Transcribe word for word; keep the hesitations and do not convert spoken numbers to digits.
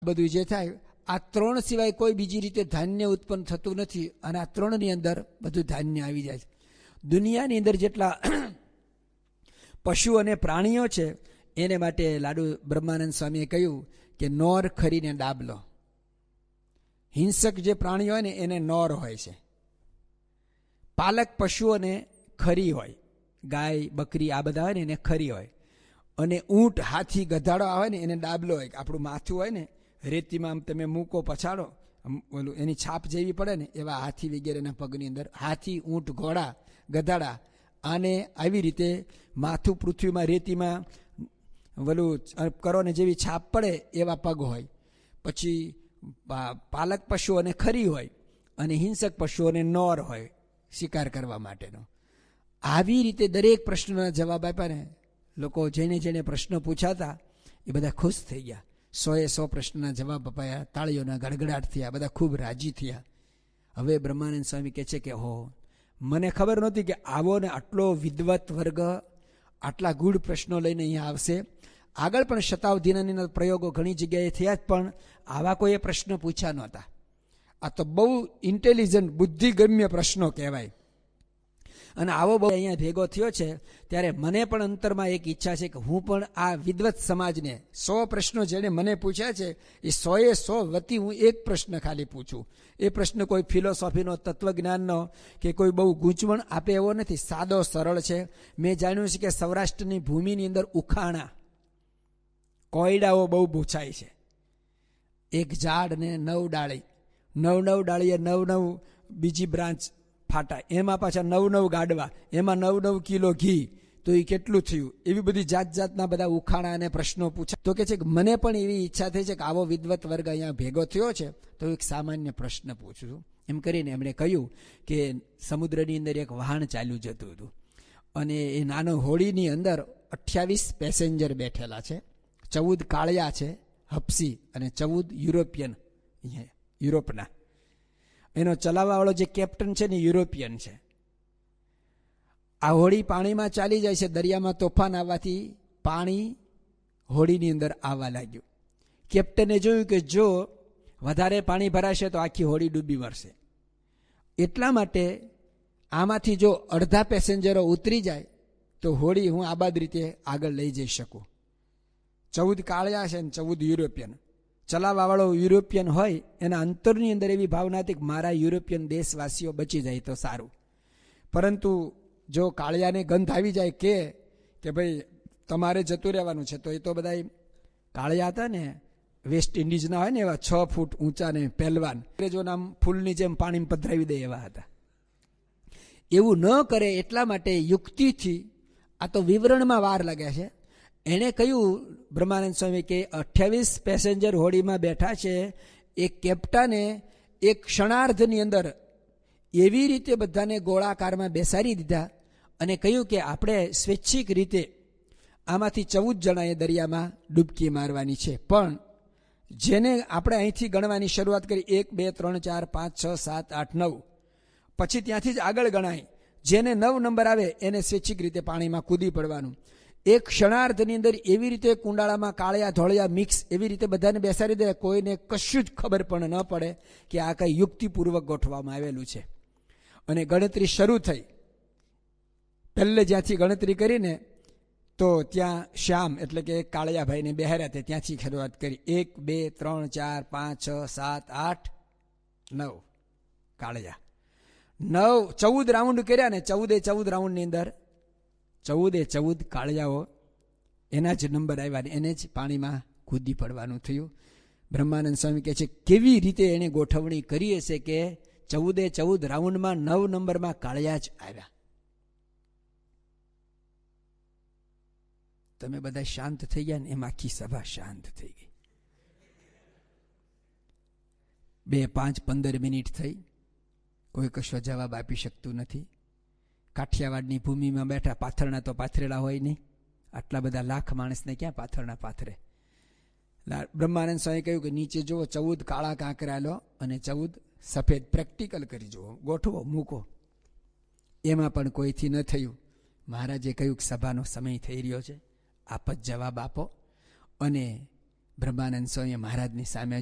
બધું જે થાય આ ત્રણ સિવાય કોઈ બીજી રીતે ધાન્ય ઉત્પન્ન થતું નથી, અને આ ત્રણની અંદર બધું ધાન્ય આવી જાય છે. દુનિયાની અંદર જેટલા પશુ અને પ્રાણીઓ છે એને માટે લાડુ બ્રહ્માનંદ સ્વામીએ કહ્યું કે નોર ખરીને ડાબલો. હિંસક જે પ્રાણીઓ હોય ને એને નોર હોય છે, પાલક પશુઓને ખરી હોય, ગાય બકરી આ બધા હોય ને એને ખરી હોય, અને ઊંટ હાથી ગધાડો આવે ને એને ડાબલો હોય. આપણું માથું હોય ને રેતીમાં આમ તમે મૂકો પછાડો, ઓલું એની છાપ જેવી પડે ને એવા હાથી વગેરેના પગની અંદર હાથી, ઊંટ, ઘોડા, ગધાડા, આને આવી રીતે માથું પૃથ્વીમાં રેતીમાં ઓલું કરો ને જેવી છાપ પડે એવા પગ હોય. પછી પાલક પશુઓને ખરી હોય અને હિંસક પશુઓને નોર હોય શિકાર કરવા માટેનો. આવી રીતે દરેક પ્રશ્નના જવાબ આપ્યા ને લોકો જેને જેને પ્રશ્નો પૂછાતા એ બધા ખુશ થઈ ગયા. સોએ સો પ્રશ્નના જવાબ અપાયા, તાળીઓના ગડગડાટ થયા, બધા ખૂબ રાજી થયા. હવે બ્રહ્માનંદ સ્વામી કહે છે કે હો, મને ખબર નહોતી કે આવો ને આટલો વિદ્વત વર્ગ આટલા ગૂઢ પ્રશ્નો લઈને અહીંયા આવશે. આગળ પણ શતાબ્દીના પ્રયોગો ઘણી જગ્યાએ થયા જ, પણ આવા કોઈએ પ્રશ્નો પૂછ્યા નહોતા. આ તો બહુ ઇન્ટેલિજન્ટ બુદ્ધિગમ્ય પ્રશ્નો કહેવાય. અને આવો બહુ અહીંયા ભેગો થયો છે ત્યારે મને પણ અંતરમાં એક ઈચ્છા છે કે હું પણ આ વિદ્વત સમાજને સો પ્રશ્નો જેને મને પૂછ્યા છે એ સોએ સો વતી હું એક પ્રશ્ન ખાલી પૂછું. એ પ્રશ્ન કોઈ ફિલોસોફીનો, તત્વજ્ઞાનનો કે કોઈ બહુ ગૂંચવણ આપે એવો નથી, સાદો સરળ છે. મેં જાણ્યું છે કે સૌરાષ્ટ્રની ભૂમિની અંદર ઉખાણા, કોયડાઓ બહુ પૂછાય છે. એક ઝાડ ને નવ ડાળી, નવ નવ ડાળીએ નવ નવ બીજી બ્રાન્ચ ફાટા, એમાં પાછા નવ નવ ગાડવા, એમાં નવ નવ કિલો ઘી, તો એ કેટલું થયું? એવી બધી જાત જાતના બધા ઉખાણા અને પ્રશ્નો પૂછા. તો કે છે કે મને પણ એવી ઈચ્છા થઈ છે કે આવો વિદ્વત વર્ગ અહીંયા ભેગો થયો છે તો એક સામાન્ય પ્રશ્ન પૂછું છું. એમ કરીને એમણે કહ્યું કે સમુદ્રની અંદર એક વહાણ ચાલ્યું જતું હતું અને એ નાનો હોડીની અંદર અઠ્યાવીસ પેસેન્જર બેઠેલા છે. ચૌદ કાળિયા છે હપસી અને ચૌદ યુરોપિયન, યુરોપના. એનો ચલાવવાવાળો જે કેપ્ટન છે ને યુરોપિયન છે. આ હોડી પાણીમાં ચાલી જાય છે, દરિયામાં તોફાન આવવાથી પાણી હોડીની અંદર આવવા લાગ્યું. કેપ્ટને જોયું કે જો વધારે પાણી ભરાશે તો આખી હોડી ડૂબી મરશે, એટલા માટે આમાંથી જો અડધા પેસેન્જરો ઉતરી જાય તો હોડી હું આબાદ રીતે આગળ લઈ જઈ શકું. ચૌદ કાળિયા છે ને ચૌદ યુરોપિયન. ચલાવવાવાળો યુરોપિયન હોય એના અંતરની અંદર એવી ભાવના હતી કે મારા યુરોપિયન દેશવાસીઓ બચી જાય તો સારું. પરંતુ જો કાળિયાને ગંધ આવી જાય કે કે ભાઈ તમારે જતું રહેવાનું છે, તો એ તો બધા કાળિયા હતા ને વેસ્ટ ઇન્ડિઝના હોય ને એવા છ ફૂટ ઊંચા ને પહેલવાન, અંગ્રેજો નામ ફૂલની જેમ પાણી પધરાવી દે એવા હતા. એવું ન કરે એટલા માટે યુક્તિથી, આ તો વિવરણમાં વાર લાગ્યા છે. એણે કહ્યું બ્રહ્માનંદ સ્વામી કે અઠ્યાવીસ પેસેન્જર હોડીમાં બેઠા છે, એક કેપ્ટને એક ક્ષણાર્ધની અંદર એવી રીતે બધાને ગોળાકારમાં બેસાડી દીધા અને કહ્યું કે આપણે સ્વૈચ્છિક રીતે આમાંથી ચૌદ જણાએ દરિયામાં ડૂબકી મારવાની છે, પણ જેને આપણે અહીંથી ગણવાની શરૂઆત કરી, એક બે ત્રણ ચાર પાંચ છ સાત આઠ નવ, પછી ત્યાંથી જ આગળ ગણાય. જેને નવ નંબર આવે એને સ્વૈચ્છિક રીતે પાણીમાં કૂદી પડવાનું. એક ક્ષણાર્ધની અંદર એવી રીતે કુંડાળામાં કાળિયા ધોળિયા મિક્સ એવી રીતે બધાને બેસાડી દે, કોઈને કશું જ ખબર પણ ન પડે કે આ કઈ યુક્તિપૂર્વક ગોઠવવામાં આવેલું છે. અને ગણતરી શરૂ થઈ. પહેલે જ્યાંથી ગણતરી કરીને તો ત્યાં શ્યામ એટલે કે કાળિયા ભાઈને બેહાર્યા તે ત્યાંથી શરૂઆત કરી. એક બે ત્રણ ચાર પાંચ છ સાત આઠ નવ કાળિયા, નવ ચૌદ રાઉન્ડ કર્યા ને ચૌદે ચૌદ રાઉન્ડની અંદર ચૌદે ચૌદ કાળિયાઓ એના જ નંબર આવ્યા ને એને જ પાણીમાં કૂદી પડવાનું થયું. બ્રહ્માનંદ સ્વામી કહે છે કેવી રીતે એને ગોઠવણી કરી હશે કે ચૌદે ચૌદ રાઉન્ડમાં નવ નંબરમાં કાળિયા જ આવ્યા. તમે બધા શાંત થઈ ગયા ને એમ આખી સભા શાંત થઈ ગઈ. બે પાંચ પંદર મિનિટ થઈ, કોઈ કશો જવાબ આપી શકતું નથી. કાઠિયાવાડની ભૂમિમાં બેઠા, પાથરણા તો પાથરેલા હોય નહીં, આટલા બધા લાખ માણસને ક્યાં પાથરણા પાથરે. બ્રહ્માનંદ સ્વામી કહ્યું કે નીચે જુઓ, ચૌદ કાળા કાંકરા લો અને ચૌદ સફેદ, પ્રેક્ટિકલ કરી જુઓ, ગોઠવો, મૂકો. એમાં પણ કોઈથી ન થયું. મહારાજે કહ્યું કે સભાનો સમય થઈ રહ્યો છે, આપ જ જવાબ આપો. અને બ્રહ્માનંદ સ્વામી મહારાજની સામે